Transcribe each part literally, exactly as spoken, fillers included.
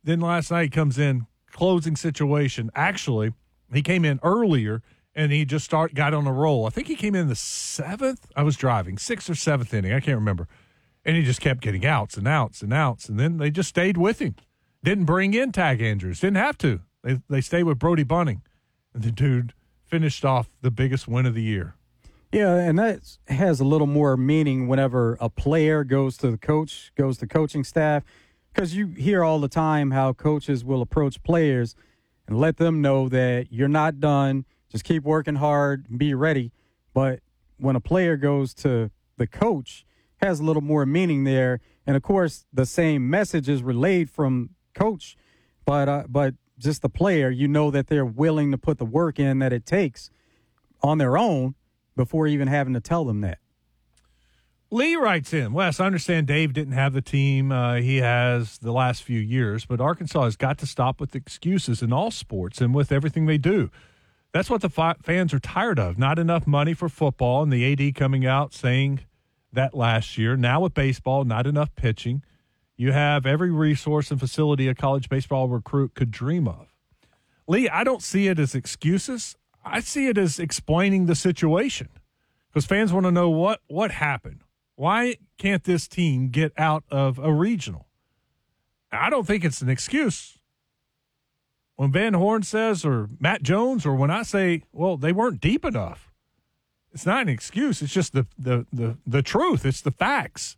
then last night he comes in, closing situation. Actually, he came in earlier, and he just start got on a roll. I think he came in the seventh. I was driving, sixth or seventh inning. I can't remember. And he just kept getting outs and outs and outs, and then they just stayed with him. Didn't bring in Tag Andrews. Didn't have to. They they stayed with Brody Bunning. And the dude finished off the biggest win of the year. Yeah, and that has a little more meaning whenever a player goes to the coach, goes to coaching staff, because you hear all the time how coaches will approach players and let them know that you're not done, just keep working hard, be ready. But when a player goes to the coach, it has a little more meaning there. And, of course, the same message is relayed from coach, but uh, but just the player, you know that they're willing to put the work in that it takes on their own before even having to tell them that. Lee writes in, Wes, I understand Dave didn't have the team uh, he has the last few years, but Arkansas has got to stop with excuses in all sports and with everything they do. That's what the fi- fans are tired of. Not enough money for football, and the A D coming out saying that last year. Now with baseball, not enough pitching. You have every resource and facility a college baseball recruit could dream of. Lee, I don't see it as excuses. I see it as explaining the situation, because fans want to know what, what happened. Why can't this team get out of a regional? I don't think it's an excuse. When Van Horn says, or Matt Jones, or when I say, well, they weren't deep enough, it's not an excuse. It's just the, the, the, the truth. It's the facts.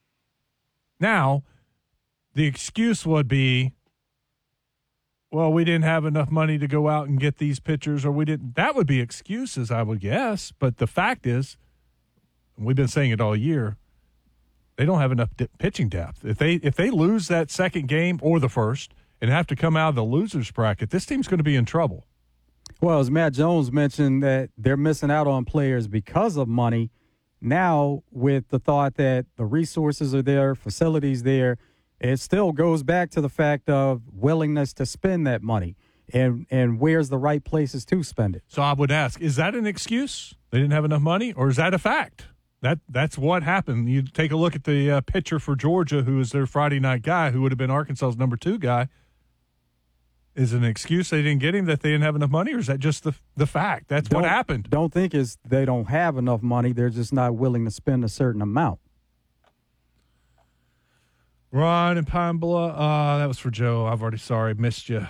Now, the excuse would be, well, we didn't have enough money to go out and get these pitchers, or we didn't. That would be excuses, I would guess. But the fact is, and we've been saying it all year, they don't have enough di- pitching depth. If they if they lose that second game or the first and have to come out of the losers bracket, this team's going to be in trouble. Well, as Matt Jones mentioned, that they're missing out on players because of money. Now, with the thought that the resources are there, facilities there, it still goes back to the fact of willingness to spend that money and, and where's the right places to spend it. So I would ask, is that an excuse? They didn't have enough money, or is that a fact? That That's what happened. You take a look at the uh, pitcher for Georgia, who was their Friday night guy, who would have been Arkansas's number two guy. Is it an excuse they didn't get him, that they didn't have enough money, or is that just the the fact? That's don't, what happened. Don't think it's they don't have enough money. They're just not willing to spend a certain amount. Ron and Pine Bluff. Uh, that was for Joe. I've already, sorry, missed you.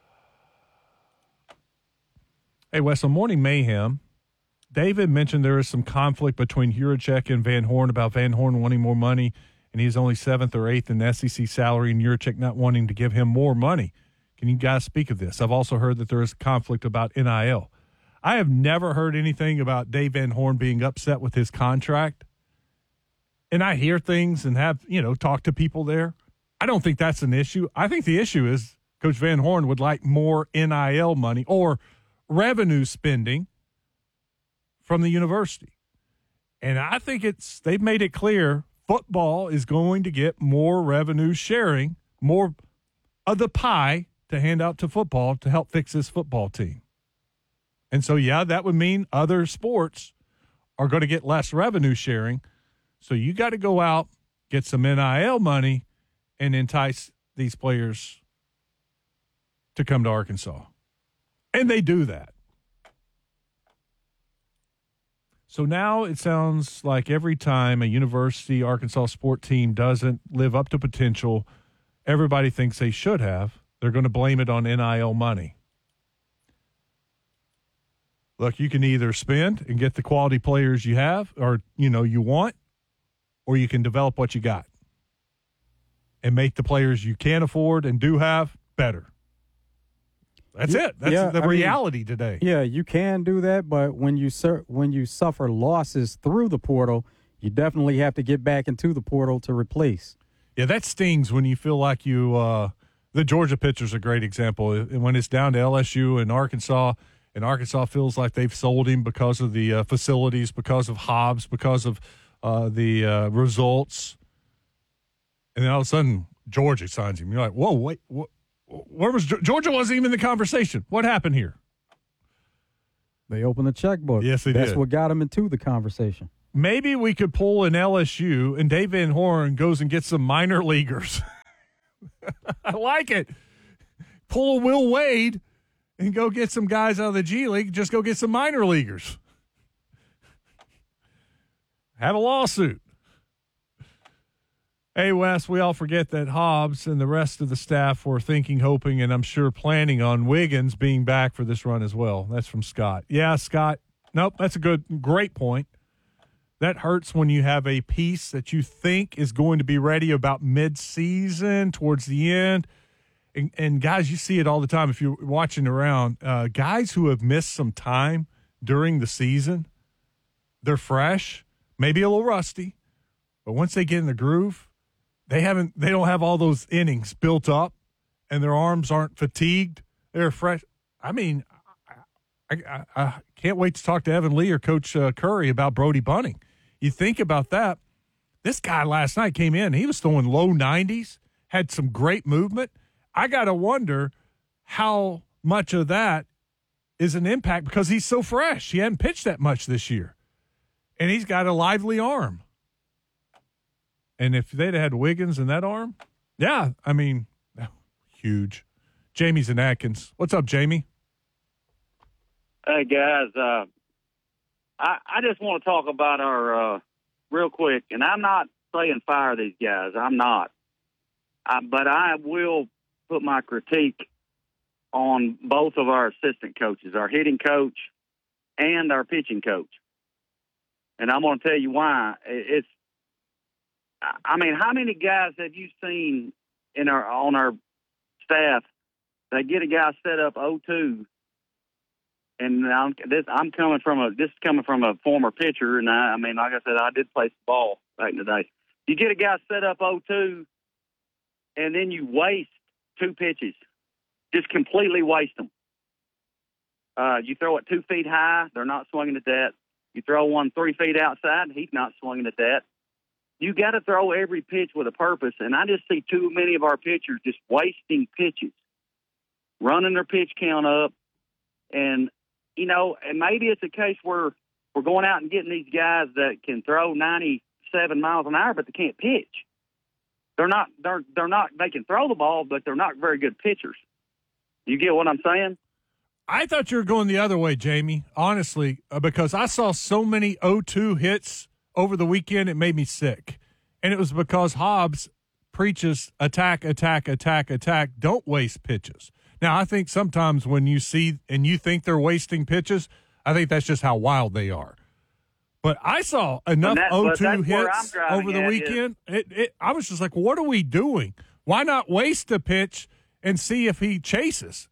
Hey, Wes, on Morning Mayhem, David mentioned there is some conflict between Huracek and Van Horn about Van Horn wanting more money, and he's only seventh or eighth in the S E C salary, and Huracek not wanting to give him more money. Can you guys speak of this? I've also heard that there is conflict about N I L. I have never heard anything about Dave Van Horn being upset with his contract. And I hear things and have, you know, talk to people there. I don't think that's an issue. I think the issue is Coach Van Horn would like more N I L money or revenue spending from the university. And I think it's they've made it clear football is going to get more revenue sharing, more of the pie to hand out to football to help fix this football team. And so, yeah, that would mean other sports are going to get less revenue sharing. So you got to go out, get some N I L money, and entice these players to come to Arkansas. And they do that. So now it sounds like every time a University Arkansas sport team doesn't live up to potential everybody thinks they should have, they're going to blame it on N I L money. Look, you can either spend and get the quality players you have or, you know, you want, or you can develop what you got and make the players you can afford and do have better. That's yeah, it. That's yeah, the I reality mean, today. Yeah, you can do that, but when you sur- when you suffer losses through the portal, you definitely have to get back into the portal to replace. Yeah, that stings when you feel like you uh, – the Georgia pitcher's a great example. When it's down to L S U and Arkansas, and Arkansas feels like they've sold him because of the uh, facilities, because of Hobbs, because of uh, the uh, results. And then all of a sudden, Georgia signs him. You're like, whoa, wait, what? Where was Georgia? Wasn't even in the conversation. What happened here? They opened the checkbook. Yes, they That's did. That's what got them into the conversation. Maybe we could pull an L S U and Dave Van Horn goes and gets some minor leaguers. I like it. pull a Will Wade and go get some guys out of the G League. Just go get some minor leaguers. Have a lawsuit. Hey, Wes, we all forget that Hobbs and the rest of the staff were thinking, hoping, and I'm sure planning on Wiggins being back for this run as well. That's from Scott. Yeah, Scott. Nope, that's a good, great point. That hurts when you have a piece that you think is going to be ready about mid-season, towards the end. And, and guys, you see it all the time if you're watching around. Uh, guys who have missed some time during the season, they're fresh, maybe a little rusty, but once they get in the groove, They haven't. They don't have all those innings built up, and their arms aren't fatigued. They're fresh. I mean, I, I, I can't wait to talk to Evan Lee or Coach uh, Curry about Brody Bunning. You think about that. This guy last night came in. He was throwing low nineties, had some great movement. I got to wonder how much of that is an impact because he's so fresh. He hadn't pitched that much this year, and he's got a lively arm. And if they'd had Wiggins in that arm, yeah, I mean, huge. Jamie's in Atkins. What's up, Jamie? Hey, guys. Uh, I, I just want to talk about our, uh, real quick, and I'm not saying fire these guys. I'm not. I, but I will put my critique on both of our assistant coaches, our hitting coach and our pitching coach. And I'm going to tell you why. It's, I mean, how many guys have you seen in our on our staff that get a guy set up oh two? And I'm, this, I'm coming from a this is coming from a former pitcher, and I, I mean, like I said, I did play some ball back in the day. You get a guy set up oh two, and then you waste two pitches, just completely waste them. Uh, you throw it two feet high, they're not swinging at that. You throw one three feet outside, he's not swinging at that. You got to throw every pitch with a purpose, and I just see too many of our pitchers just wasting pitches, running their pitch count up, and, you know, and maybe it's a case where we're going out and getting these guys that can throw ninety-seven miles an hour, but they can't pitch. They're not, they're, they're not, they can throw the ball, but they're not very good pitchers. You get what I'm saying? I thought you were going the other way, Jamie, honestly, uh, because I saw so many oh two hits over the weekend, it made me sick. And it was because Hobbs preaches attack, attack, attack, attack. Don't waste pitches. Now, I think sometimes when you see and you think they're wasting pitches, I think that's just how wild they are. But I saw enough oh two hits over the weekend. It, it, I was just like, what are we doing? Why not waste a pitch and see if he chases?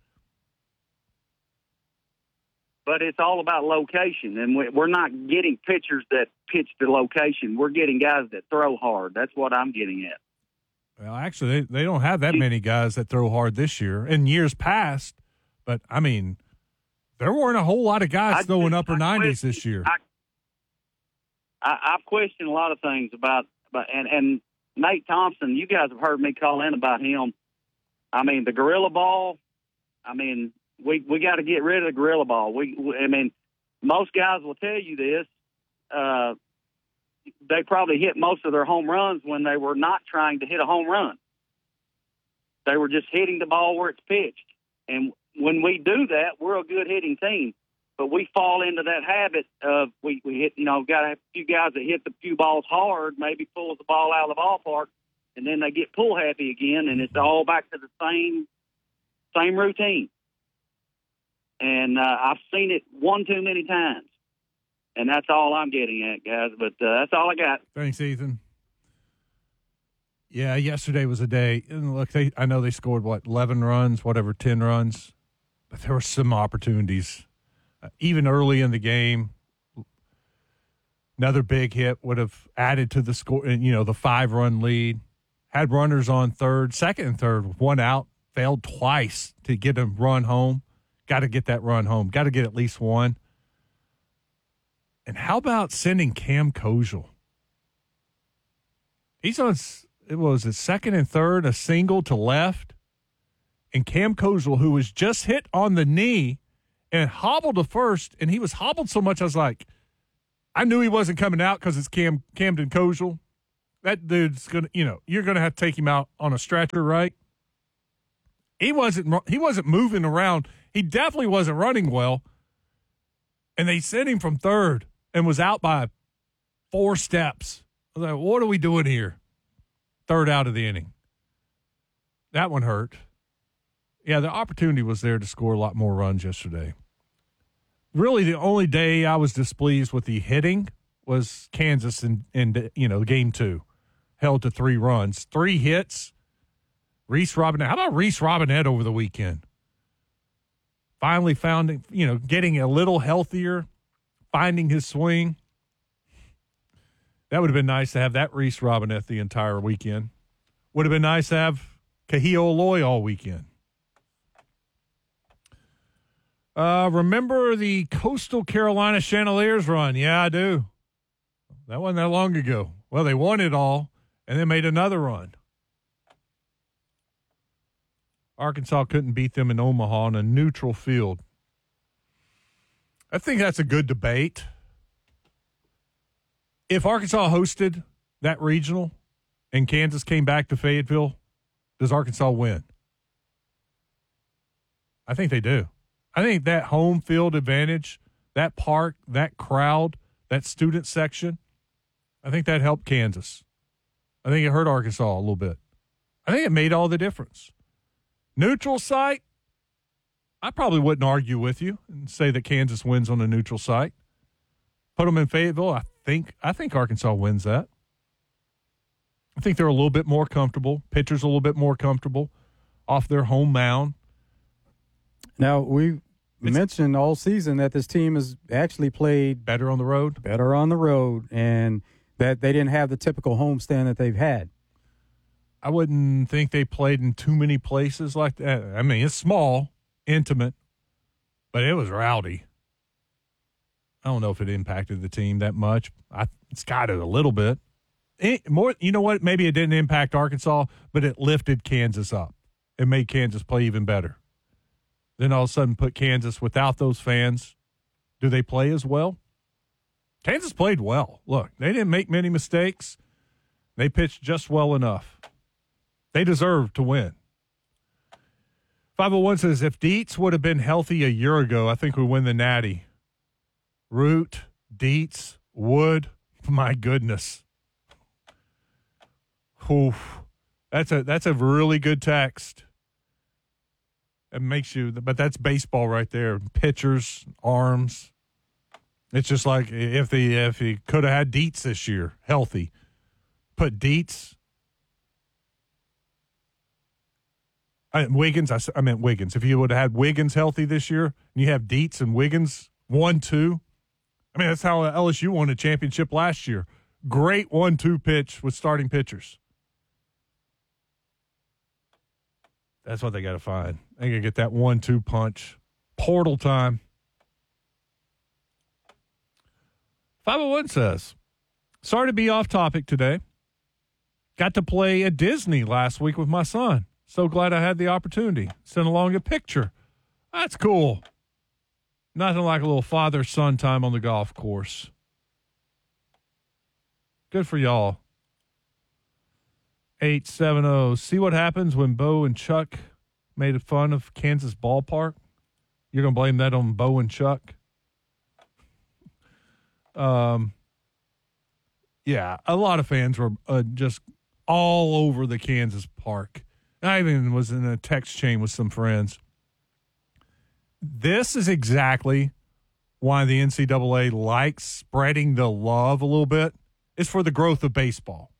But it's all about location, and we're not getting pitchers that pitch the location. We're getting guys that throw hard. That's what I'm getting at. Well, actually, they, they don't have that many guys that throw hard this year. In years past, but, I mean, there weren't a whole lot of guys I throwing just, upper I nineties this year. I, I, I've questioned a lot of things about, about and, and Nate Thompson, you guys have heard me call in about him. I mean, the gorilla ball, I mean – We we got to get rid of the gorilla ball. We, we I mean, most guys will tell you this. Uh, they probably hit most of their home runs when they were not trying to hit a home run. They were just hitting the ball where it's pitched. And when we do that, we're a good hitting team. But we fall into that habit of we, we hit, you know, got a few guys that hit the few balls hard, maybe pulls the ball out of the ballpark, and then they get pull happy again, and it's all back to the same same routine. And uh, I've seen it one too many times. And that's all I'm getting at, guys. But uh, that's all I got. Thanks, Ethan. Yeah, yesterday was a day. And look, they, I know they scored, what, eleven runs, whatever, ten runs. But there were some opportunities. Uh, even early in the game, another big hit would have added to the score, you know, the five-run lead. Had runners on third, second and third with one out. Failed twice to get a run home. Got to get that run home. Got to get at least one. And how about sending Cam Kojal? He's on, it was a second and third, a single to left. And Cam Kojal, who was just hit on the knee and hobbled to first, and he was hobbled so much, I was like, I knew he wasn't coming out because it's Cam Camden Kojal. That dude's going to, you know, you're going to have to take him out on a stretcher, right? He wasn't he wasn't moving around. He definitely wasn't running well. And they sent him from third and was out by four steps. I was like, what are we doing here? Third out of the inning. That one hurt. Yeah, the opportunity was there to score a lot more runs yesterday. Really, the only day I was displeased with the hitting was Kansas in, in you know, game two. Held to three runs. Three hits. Reese Robinette. How about Reese Robinette over the weekend? Finally found, you know, getting a little healthier, finding his swing. That would have been nice to have that Reese Robinette the entire weekend. Would have been nice to have Kahio Aloy all weekend. Uh, remember the Coastal Carolina Chandeliers run? Yeah, I do. That wasn't that long ago. Well, they won it all and then made another run. Arkansas couldn't beat them in Omaha on a neutral field. I think that's a good debate. If Arkansas hosted that regional and Kansas came back to Fayetteville, does Arkansas win? I think they do. I think that home field advantage, that park, that crowd, that student section, I think that helped Kansas. I think it hurt Arkansas a little bit. I think it made all the difference. Neutral site, I probably wouldn't argue with you and say that Kansas wins on a neutral site. Put them in Fayetteville, I think I think Arkansas wins that. I think they're a little bit more comfortable. Pitchers a little bit more comfortable off their home mound. Now, we it's, mentioned all season that this team has actually played better on the road. Better on the road, and that they didn't have the typical homestand that they've had. I wouldn't think they played in too many places like that. I mean, it's small, intimate, but it was rowdy. I don't know if it impacted the team that much. I, it's got it a little bit. It, more, you know what? Maybe it didn't impact Arkansas, but it lifted Kansas up. It made Kansas play even better. Then all of a sudden put Kansas without those fans. Do they play as well? Kansas played well. Look, they didn't make many mistakes. They pitched just well enough. They deserve to win. five oh one says, if Dietz would have been healthy a year ago, I think we win the Natty. Root, Dietz, Wood, my goodness. Oof. That's a that's a really good text. It makes you, but that's baseball right there. Pitchers, arms. It's just like if the if he could have had Dietz this year, healthy. Put Dietz. I, Wiggins, I, I meant Wiggins. If you would have had Wiggins healthy this year, and you have Dietz and Wiggins, one, two. I mean, that's how L S U won a championship last year. Great one two pitch with starting pitchers. That's what they got to find. They got to get that one two punch. Portal time. five oh one says, sorry to be off topic today. Got to play at Disney last week with my son. So glad I had the opportunity. Sent along a picture. That's cool. Nothing like a little father-son time on the golf course. Good for y'all. eight seven zero. See what happens when Bo and Chuck made fun of Kansas ballpark? You're going to blame that on Bo and Chuck? Um, yeah, a lot of fans were uh, just all over the Kansas park. I even was in a text chain with some friends. This is exactly why the N C double A likes spreading the love a little bit. It's for the growth of baseball.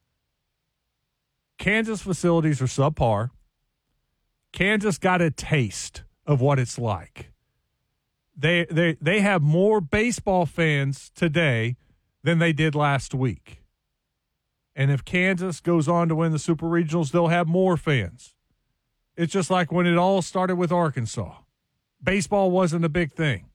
Kansas facilities are subpar. Kansas got a taste of what it's like. They they they have more baseball fans today than they did last week. And if Kansas goes on to win the Super Regionals, they'll have more fans. It's just like when it all started with Arkansas. Baseball wasn't a big thing.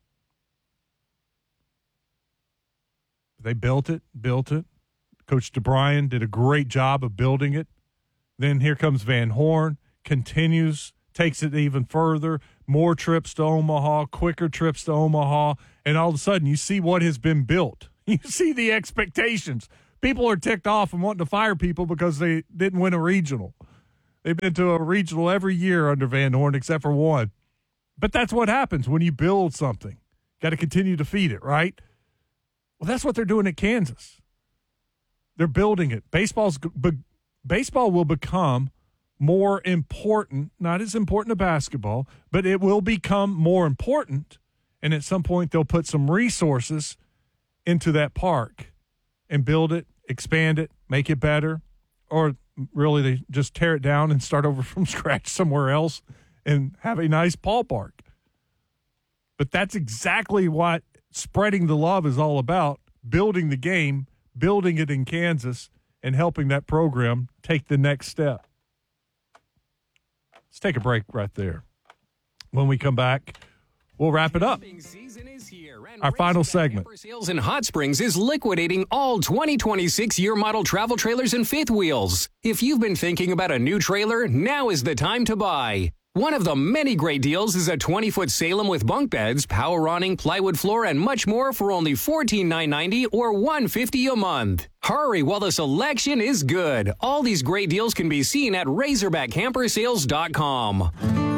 They built it, built it. Coach DeBryan did a great job of building it. Then here comes Van Horn, continues, takes it even further, more trips to Omaha, quicker trips to Omaha, and all of a sudden you see what has been built. You see the expectations. People are ticked off and wanting to fire people because they didn't win a regional. They've been to a regional every year under Van Horn except for one. But that's what happens when you build something. Got to continue to feed it, right? Well, that's what they're doing at Kansas. They're building it. Baseball's baseball will become more important, not as important to basketball, but it will become more important. And at some point, they'll put some resources into that park and build it, expand it, make it better, or really they just tear it down and start over from scratch somewhere else and have a nice ballpark. But that's exactly what spreading the love is all about, building the game, building it in Kansas, and helping that program take the next step. Let's take a break right there. When we come back, we'll wrap it up. Our final segment. Camper Sales in Hot Springs is liquidating all twenty twenty-six year model travel trailers and fifth wheels. If you've been thinking about a new trailer, now is the time to buy. One of the many great deals is a twenty-foot Salem with bunk beds, power awning, plywood floor, and much more for only fourteen thousand nine hundred dollars or one hundred fifty dollars a month. Hurry while the selection is good. All these great deals can be seen at razorback camper sales dot com.